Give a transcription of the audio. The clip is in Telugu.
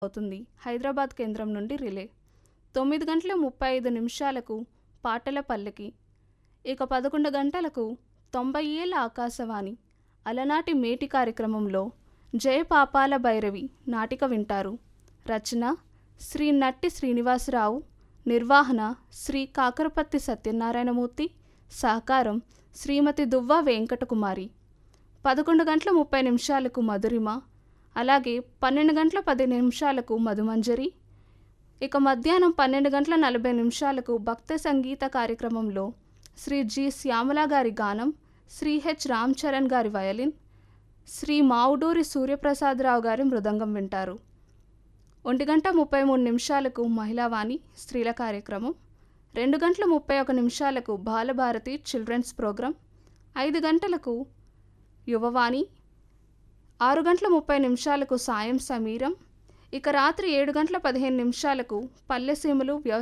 అవుతుంది. హైదరాబాద్ కేంద్రం నుండి రిలే. 9:35 పాటల పల్లకి. ఇక 11 గంటలకు 90 ఏళ్ల ఆకాశవాణి అలనాటి మేటి కార్యక్రమంలో జయపాపాల భైరవి నాటిక వింటారు. రచన శ్రీ నట్టి శ్రీనివాసరావు, నిర్వహణ శ్రీ కాకరపత్తి సత్యనారాయణమూర్తి, సహకారం శ్రీమతి దువ్వ వెంకటకుమారి. 11:30 మధురిమ, అలాగే 12:10 మధుమంజరి. ఇక మధ్యాహ్నం 12:40 భక్త సంగీత కార్యక్రమంలో శ్రీ జి శ్యామల గారి గానం, శ్రీ హెచ్ రామ్ చరణ్ గారి వయలిన్, శ్రీ మావుడూరి సూర్యప్రసాదరావు గారి మృదంగం వింటారు. 1:33 మహిళావాణి స్త్రీల కార్యక్రమం, 2:31 బాలభారతి చిల్డ్రన్స్ ప్రోగ్రాం, 5 గంటలకు యువవాణి, 6:30 సాయం సమీరం. ఇక రాత్రి 7:15 పల్లెసీమలు